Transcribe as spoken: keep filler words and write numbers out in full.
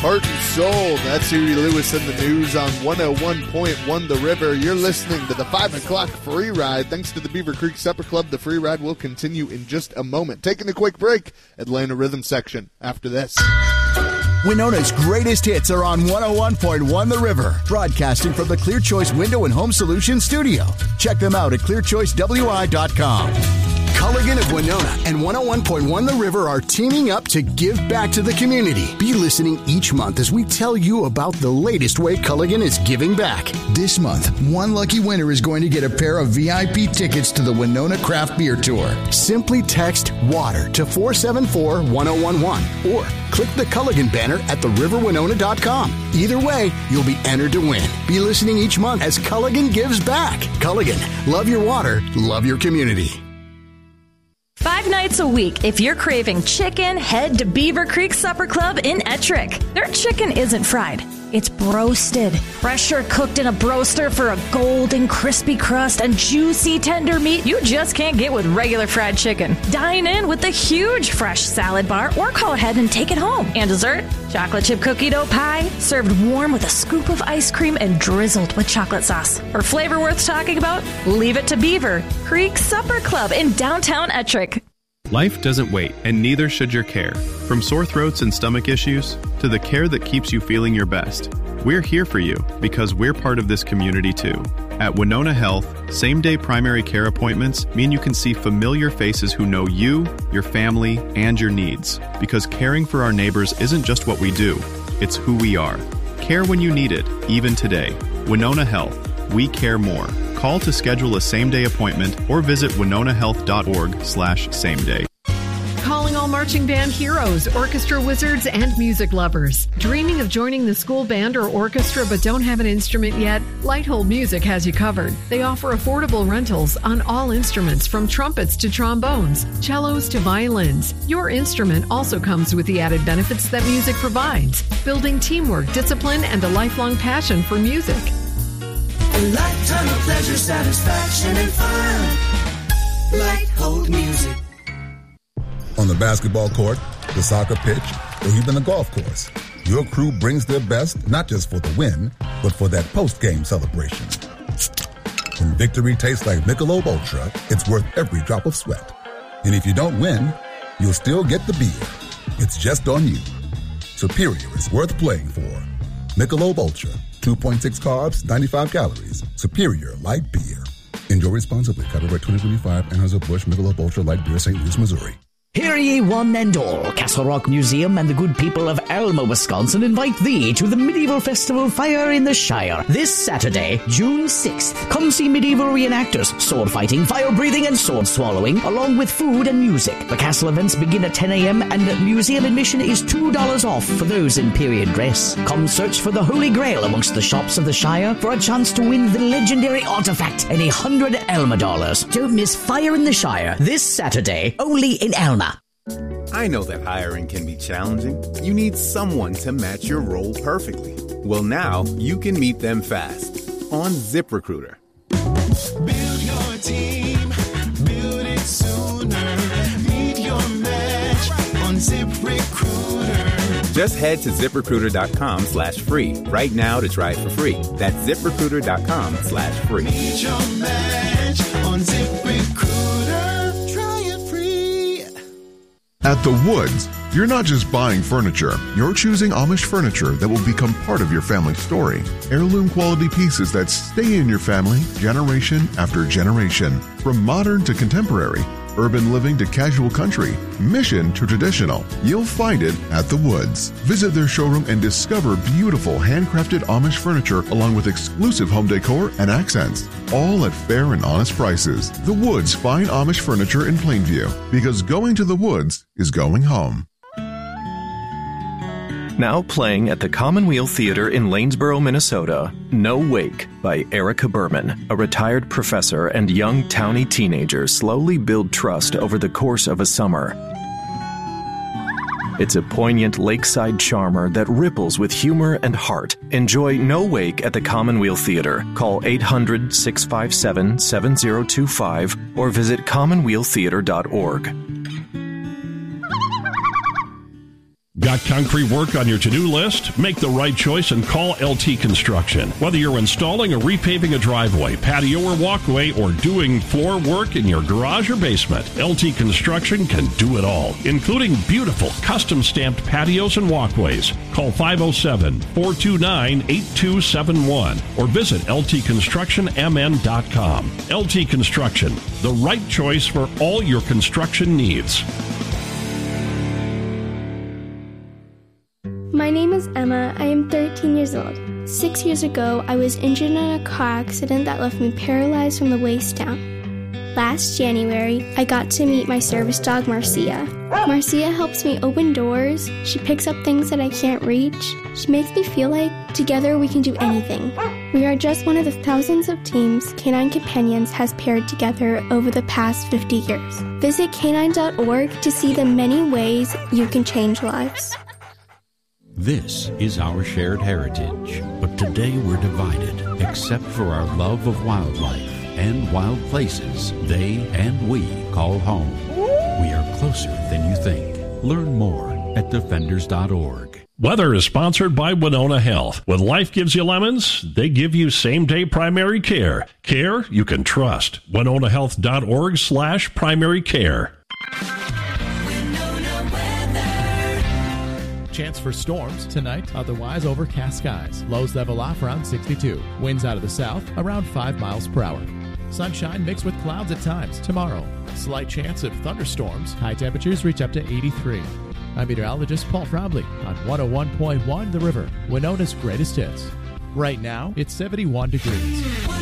Heart and Soul. That's Huey Lewis and the News on one oh one point one The River. You're listening to the five o'clock free ride. Thanks to the Beaver Creek Supper Club, the free ride will continue in just a moment. Taking a quick break, Atlanta Rhythm section after this. Winona's greatest hits are on one oh one point one The River, broadcasting from the Clear Choice Window and Home Solutions studio. Check them out at clear choice w i dot com. Culligan of Winona and one oh one point one The River are teaming up to give back to the community. Be listening each month as we tell you about the latest way Culligan is giving back. This month, one lucky winner is going to get a pair of V I P tickets to the Winona Craft Beer Tour. Simply text WATER to four seven four one oh one one or click the Culligan banner at the river winona dot com. Either way, you'll be entered to win. Be listening each month as Culligan gives back. Culligan, love your water, love your community. Five nights a week, if you're craving chicken, head to Beaver Creek Supper Club in Ettrick. Their chicken isn't fried. It's broasted, pressure cooked in a broaster for a golden, crispy crust and juicy, tender meat you just can't get with regular fried chicken. Dine in with the huge fresh salad bar or call ahead and take it home. And dessert, chocolate chip cookie dough pie, served warm with a scoop of ice cream and drizzled with chocolate sauce. For flavor worth talking about, leave it to Beaver Creek Supper Club in downtown Ettrick. Life doesn't wait, and neither should your care. From sore throats and stomach issues to the care that keeps you feeling your best, we're here for you because we're part of this community too. At Winona Health, same-day primary care appointments mean you can see familiar faces who know you, your family, and your needs. Because caring for our neighbors isn't just what we do, it's who we are. Care when you need it, even today. Winona Health. We care more. Call to schedule a same-day appointment or visit winona health dot org slash same day. Calling all marching band heroes, orchestra wizards, and music lovers. Dreaming of joining the school band or orchestra but don't have an instrument yet? Lighthold Music has you covered. They offer affordable rentals on all instruments from trumpets to trombones, cellos to violins. Your instrument also comes with the added benefits that music provides, building teamwork, discipline, and a lifelong passion for music. A lifetime of pleasure, satisfaction, and fun. Lighthold Music. On the basketball court, the soccer pitch, or even the golf course, your crew brings their best not just for the win, but for that post-game celebration. When victory tastes like Michelob Ultra, it's worth every drop of sweat. And if you don't win, you'll still get the beer. It's just on you. Superior is worth playing for. Michelob Ultra. two point six carbs, ninety-five calories. Superior light beer. Enjoy responsibly. Copyright twenty twenty-five. Anheuser-Busch Michelob Ultra Light Beer, Saint Louis, Missouri. Hear ye one and all, Castle Rock Museum and the good people of Alma, Wisconsin invite thee to the Medieval Festival Fire in the Shire this Saturday, June sixth. Come see medieval reenactors, sword fighting, fire breathing, and sword swallowing, along with food and music. The castle events begin at ten a.m. and museum admission is two dollars off for those in period dress. Come search for the Holy Grail amongst the shops of the Shire for a chance to win the legendary artifact and a hundred Alma dollars. Don't miss Fire in the Shire this Saturday, only in Alma. I know that hiring can be challenging. You need someone to match your role perfectly. Well, now you can meet them fast on ZipRecruiter. Build your team, build it sooner. Meet your match on ZipRecruiter. Just head to ZipRecruiter.com slash free right now to try it for free. That's ZipRecruiter.com slash free. Meet your match on ZipRecruiter. At The Woods, you're not just buying furniture, you're choosing Amish furniture that will become part of your family story. Heirloom quality pieces that stay in your family generation after generation. From modern to contemporary, urban living to casual country, mission to traditional, you'll find it at The Woods. Visit their showroom and discover beautiful handcrafted Amish furniture along with exclusive home decor and accents, all at fair and honest prices. The Woods Fine Amish Furniture in Plainview, because going to The Woods is going home. Now playing at the Commonweal Theater in Lanesboro, Minnesota, No Wake by Erica Berman, a retired professor and young townie teenager slowly build trust over the course of a summer. It's a poignant lakeside charmer that ripples with humor and heart. Enjoy No Wake at the Commonweal Theater. Call eight hundred, six five seven, seven zero two five or visit commonweal theater dot org. Got concrete work on your to-do list? Make the right choice and call L T Construction. Whether you're installing or repaving a driveway, patio or walkway, or doing floor work in your garage or basement, L T Construction can do it all, including beautiful custom-stamped patios and walkways. Call five oh seven, four two nine, eight two seven one or visit L T construction M N dot com. L T Construction, the right choice for all your construction needs. My name is Emma. I am thirteen years old. Six years ago, I was injured in a car accident that left me paralyzed from the waist down. Last January, I got to meet my service dog, Marcia. Marcia helps me open doors. She picks up things that I can't reach. She makes me feel like together we can do anything. We are just one of the thousands of teams Canine Companions has paired together over the past fifty years. Visit canine dot org to see the many ways you can change lives. This is our shared heritage, but today we're divided, except for our love of wildlife and wild places they and we call home. We are closer than you think. Learn more at defenders dot org. Weather is sponsored by Winona Health. When life gives you lemons, they give you same-day primary care. Care you can trust. winona health dot org slash primary care. Chance for storms tonight, otherwise overcast skies. Lows level off around sixty-two. Winds out of the south around five miles per hour. Sunshine mixed with clouds at times tomorrow. Slight chance of thunderstorms. High temperatures reach up to eighty-three. I'm meteorologist Paul Frobley on one oh one point one The River, Winona's greatest hits. Right now, it's seventy-one degrees.